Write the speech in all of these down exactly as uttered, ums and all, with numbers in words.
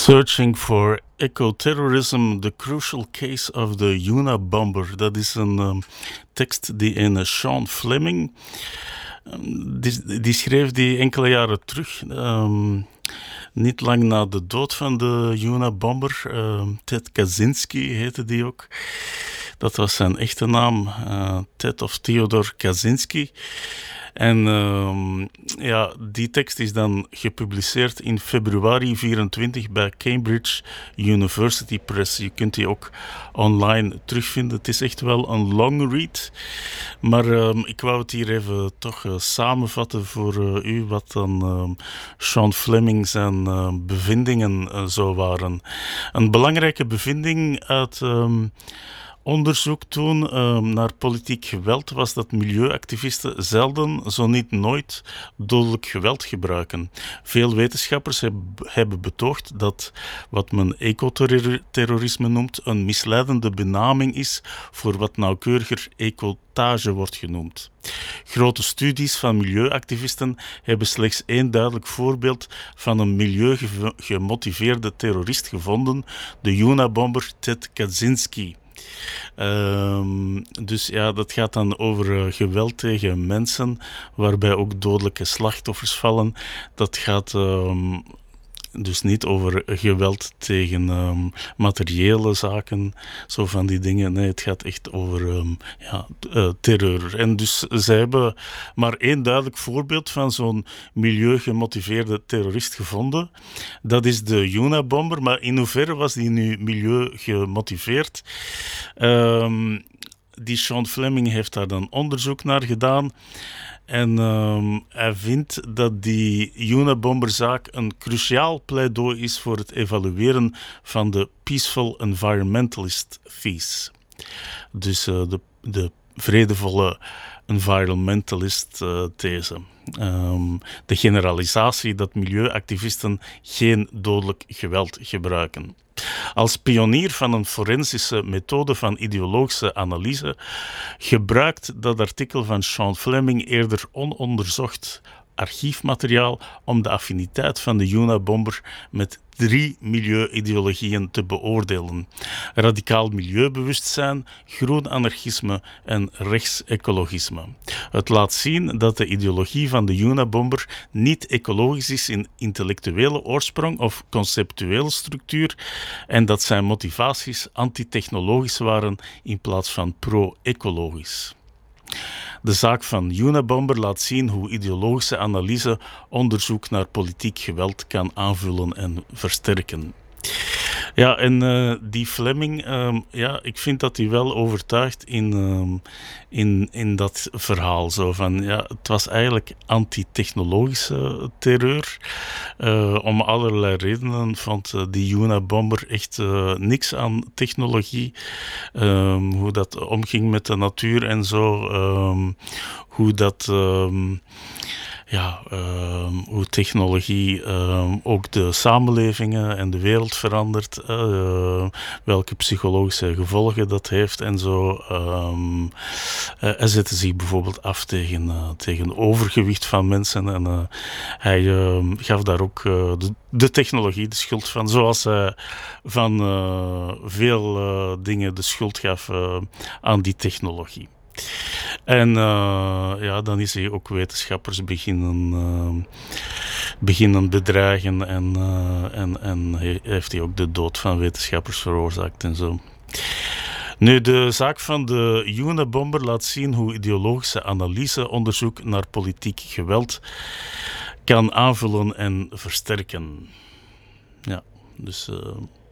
Searching for Eco-Terrorism, the Crucial Case of the Unabomber. Dat is een um, tekst die een Sean Fleming, um, die, die schreef die enkele jaren terug, um, niet lang na de dood van de Unabomber. Um, Ted Kaczynski heette die ook. Dat was zijn echte naam, uh, Ted of Theodore Kaczynski. En uh, ja, die tekst is dan gepubliceerd in februari vierentwintig bij Cambridge University Press. Je kunt die ook online terugvinden. Het is echt wel een long read. Maar uh, ik wou het hier even toch uh, samenvatten voor uh, u wat dan uh, Sean Fleming zijn uh, bevindingen uh, zo waren. Een belangrijke bevinding uit Um, onderzoek toen um, naar politiek geweld was dat milieuactivisten zelden, zo niet nooit, dodelijk geweld gebruiken. Veel wetenschappers heb, hebben betoogd dat wat men ecoterrorisme noemt een misleidende benaming is voor wat nauwkeuriger ecotage wordt genoemd. Grote studies van milieuactivisten hebben slechts één duidelijk voorbeeld van een milieugemotiveerde terrorist gevonden, de Unabomber Ted Kaczynski. Um, dus ja, dat gaat dan over uh, geweld tegen mensen, waarbij ook dodelijke slachtoffers vallen. Dat gaat um, dus niet over geweld tegen um, materiële zaken, zo van die dingen. Nee, het gaat echt over um, ja, uh, terreur. En dus zij hebben maar één duidelijk voorbeeld van zo'n milieugemotiveerde terrorist gevonden. Dat is de Unabomber, maar in hoeverre was die nu milieugemotiveerd? Um, die Sean Fleming heeft daar dan onderzoek naar gedaan. En um, hij vindt dat die Unabomberzaak een cruciaal pleidooi is voor het evalueren van de Peaceful Environmentalist Thesis. Dus uh, de, de vredevolle environmentalist uh, these. Um, de generalisatie dat milieuactivisten geen dodelijk geweld gebruiken. Als pionier van een forensische methode van ideologische analyse gebruikt dat artikel van Sean Fleming eerder ononderzocht archiefmateriaal om de affiniteit van de Unabomber met drie milieu-ideologieën te beoordelen. Radicaal milieubewustzijn, groen anarchisme en rechtsecologisme. Het laat zien dat de ideologie van de Unabomber niet ecologisch is in intellectuele oorsprong of conceptuele structuur en dat zijn motivaties antitechnologisch waren in plaats van pro-ecologisch. De zaak van Unabomber laat zien hoe ideologische analyse onderzoek naar politiek geweld kan aanvullen en versterken. Ja, en uh, die Fleming, um, ja, ik vind dat hij wel overtuigt in, um, in, in dat verhaal. Zo van, ja, het was eigenlijk antitechnologische terreur. Uh, om allerlei redenen vond uh, die Unabomber echt uh, niks aan technologie. Um, hoe dat omging met de natuur en zo. Um, hoe dat Um, Ja, uh, hoe technologie uh, ook de samenlevingen en de wereld verandert, uh, welke psychologische gevolgen dat heeft en zo. Um, uh, hij zette zich bijvoorbeeld af tegen, uh, tegen overgewicht van mensen en uh, hij uh, gaf daar ook uh, de, de technologie de schuld van, zoals hij van uh, veel uh, dingen de schuld gaf uh, aan die technologie. En uh, ja, dan is hij ook wetenschappers beginnen, uh, beginnen bedreigen en, uh, en, en heeft hij ook de dood van wetenschappers veroorzaakt en zo. Nu, de zaak van de Unabomber laat zien hoe ideologische analyse onderzoek naar politiek geweld kan aanvullen en versterken. Ja, dus uh,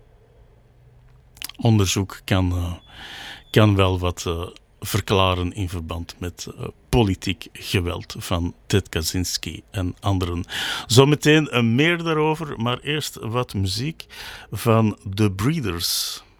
onderzoek kan, uh, kan wel wat Uh, verklaren in verband met uh, politiek geweld van Ted Kaczynski en anderen. Zometeen uh, meer daarover, maar eerst wat muziek van The Breeders.